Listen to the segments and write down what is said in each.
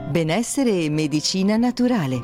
Benessere e medicina naturale.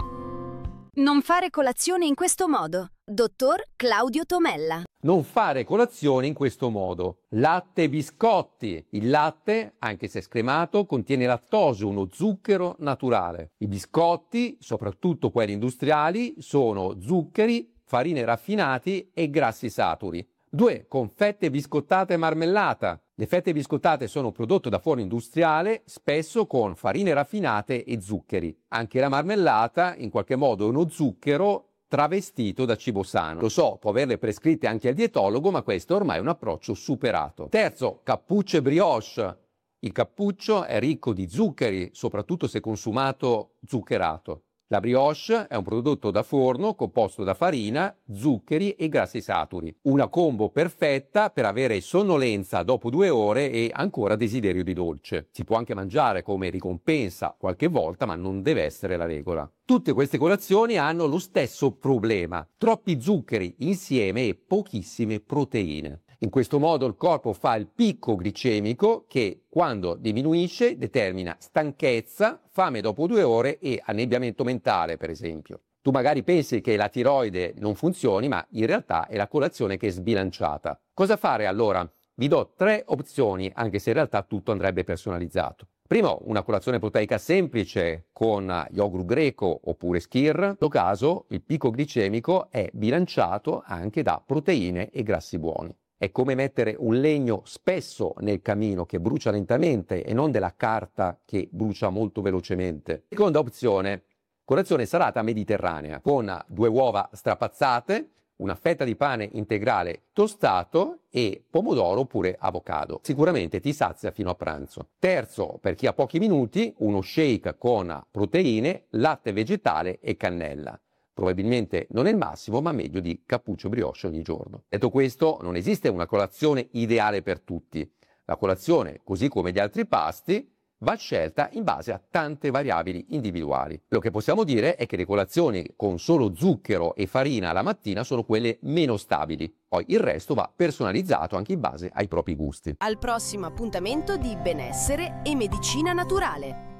Non fare colazione in questo modo. Dottor Claudio Tomella. Non fare colazione in questo modo. Latte e biscotti. Il latte, anche se scremato, contiene lattosio, uno zucchero naturale. I biscotti, soprattutto quelli industriali, sono zuccheri, farine raffinati e grassi saturi. 2. Confette biscottate e marmellata. Le fette biscottate sono prodotte da forno industriale, spesso con farine raffinate e zuccheri. Anche la marmellata, in qualche modo, è uno zucchero travestito da cibo sano. Lo so, può averle prescritte anche al dietologo, ma questo ormai è un approccio superato. Terzo, cappuccio e brioche. Il cappuccio è ricco di zuccheri, soprattutto se consumato zuccherato. La brioche è un prodotto da forno composto da farina, zuccheri e grassi saturi. Una combo perfetta per avere sonnolenza dopo 2 ore e ancora desiderio di dolce. Si può anche mangiare come ricompensa qualche volta, ma non deve essere la regola. Tutte queste colazioni hanno lo stesso problema: troppi zuccheri insieme e pochissime proteine. In questo modo il corpo fa il picco glicemico che, quando diminuisce, determina stanchezza, fame dopo 2 ore e annebbiamento mentale, per esempio. Tu magari pensi che la tiroide non funzioni, ma in realtà è la colazione che è sbilanciata. Cosa fare allora? Vi do 3 opzioni, anche se in realtà tutto andrebbe personalizzato. Primo, una colazione proteica semplice con yogurt greco oppure skyr. In questo caso il picco glicemico è bilanciato anche da proteine e grassi buoni. È come mettere un legno spesso nel camino che brucia lentamente e non della carta che brucia molto velocemente. Seconda opzione, colazione salata mediterranea con 2 uova strapazzate, una fetta di pane integrale tostato e pomodoro oppure avocado. Sicuramente ti sazia fino a pranzo. Terzo, per chi ha pochi minuti, uno shake con proteine, latte vegetale e cannella. Probabilmente non è il massimo, ma meglio di cappuccio brioche ogni giorno. Detto questo, non esiste una colazione ideale per tutti. La colazione, così come gli altri pasti, va scelta in base a tante variabili individuali. Quello che possiamo dire è che le colazioni con solo zucchero e farina alla mattina sono quelle meno stabili. Poi il resto va personalizzato anche in base ai propri gusti. Al prossimo appuntamento di Benessere e medicina naturale.